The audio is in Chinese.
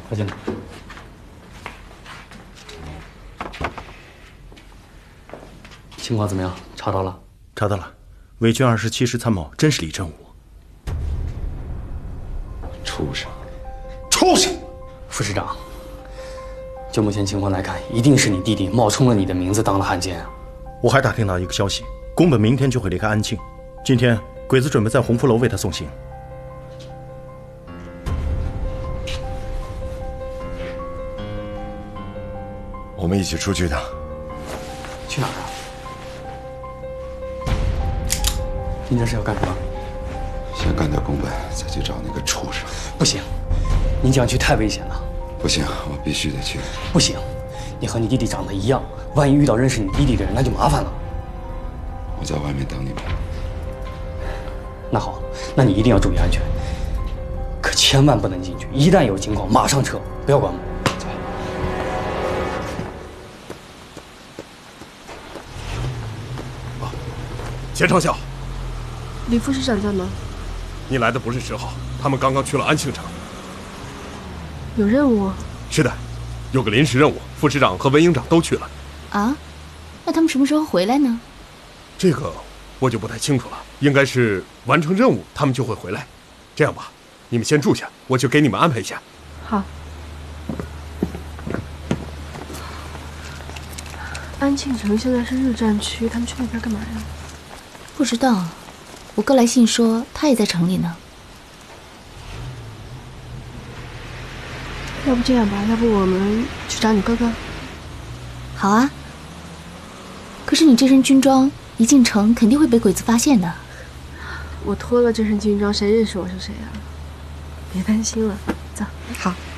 快进来。情况怎么样？查到了？ 查到了，伪军27师参谋真是李振武。 畜生！ 畜生！ 副师长，就目前情况来看，一定是你弟弟冒充了你的名字当了汉奸啊！ 我还打听到一个消息，宫本明天就会离开安庆，今天鬼子准备在鸿福楼为他送行。 我们一起出去的。 去哪儿啊？你这是要干什么？ 先干掉宫本，再去找那个畜生。 不行，你这样去太危险了。 不行，我必须得去。 不行，你和你弟弟长得一样，万一遇到认识你弟弟的人，那就麻烦了。 我在外面等你们。 那好，那你一定要注意安全，可千万不能进去。一旦有情况，马上撤，不要管我。走。 钱上校， 李副师长在吗？ 你来的不是时候，他们刚刚去了安庆城。 有任务？ 是的，有个临时任务，副师长和文营长都去了。 啊？那他们什么时候回来呢？ 这个我就不太清楚了，应该是完成任务，他们就会回来。这样吧，你们先住下，我去给你们安排一下。 好。安庆城现在是日战区，他们去那边干嘛呀？ 不知道，我哥来信说他也在城里呢。 要不这样吧，要不我们去找你哥哥？ 好啊。可是你这身军装一进城肯定会被鬼子发现的。 我脱了这身军装，谁认识我是谁啊？别担心了，走。 好。